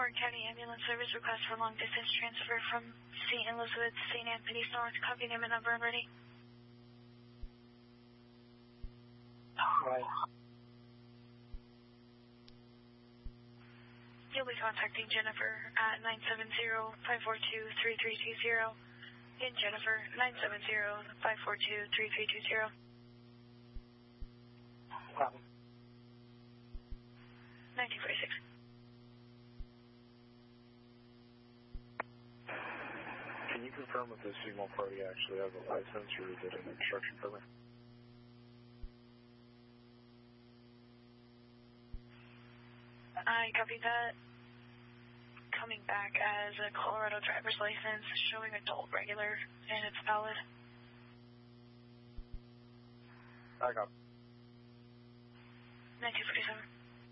Warren County Ambulance Service request for long distance transfer from St. Elizabeth, St. Anthony's North. Copy name and number and ready. Right. You'll be contacting Jennifer at 970-542-3320. Again, Jennifer, 970-542-3320. Problem. 1946. Can you confirm if this signal party actually has a license or is it an instruction permit? I copy that. Coming back as a Colorado driver's license showing adult regular, and it's valid. I got 1947.